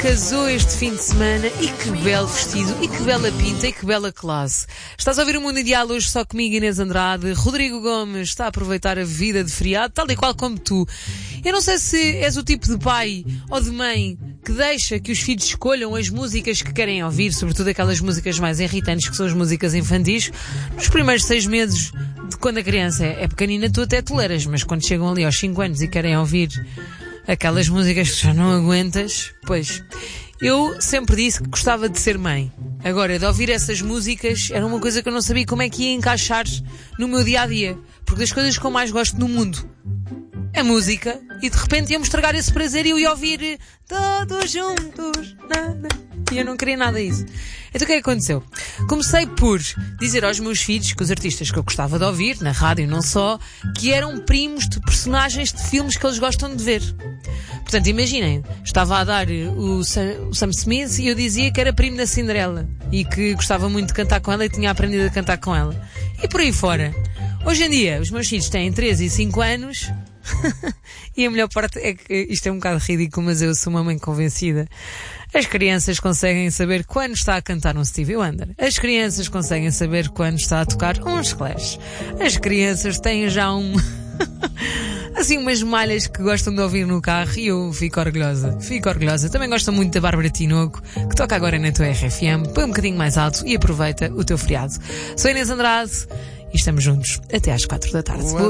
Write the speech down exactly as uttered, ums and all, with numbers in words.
casou este fim de semana e que belo vestido, e que bela pinta, e que bela classe. Estás a ouvir o Mundo Ideal hoje só comigo, Inês Andrade. Rodrigo Gomes está a aproveitar a vida de feriado, tal e qual como tu. Eu não sei se és o tipo de pai ou de mãe que deixa que os filhos escolham as músicas que querem ouvir, sobretudo aquelas músicas mais irritantes, que são as músicas infantis. Nos primeiros seis meses de quando a criança é pequenina, tu até toleras, mas quando chegam ali aos cinco anos e querem ouvir aquelas músicas que já não aguentas, pois. Eu sempre disse que gostava de ser mãe. Agora, de ouvir essas músicas era uma coisa que eu não sabia como é que ia encaixar no meu dia-a-dia. Porque das coisas que eu mais gosto no mundo é música, e de repente ia-me estragar esse prazer e eu ia ouvir todos juntos, nada. E eu não queria nada disso. Então o que é que aconteceu? Comecei por dizer aos meus filhos que os artistas que eu gostava de ouvir, na rádio e não só, que eram primos de personagens de filmes que eles gostam de ver. Portanto, imaginem, estava a dar o Sam, o Sam Smith e eu dizia que era primo da Cinderela e que gostava muito de cantar com ela e tinha aprendido a cantar com ela. E por aí fora. Hoje em dia, os meus filhos têm treze e cinco anos e a melhor parte é que isto é um bocado ridículo, mas eu sou uma mãe convencida. As crianças conseguem saber quando está a cantar um Stevie Wonder. As crianças conseguem saber quando está a tocar uns Clash. As crianças têm já um... assim, umas malhas que gostam de ouvir no carro e eu fico orgulhosa. Fico orgulhosa. Também gosto muito da Bárbara Tinoco, que toca agora na tua R F M. Põe um bocadinho mais alto e aproveita o teu feriado. Sou Inês Andrade e estamos juntos até às quatro da tarde.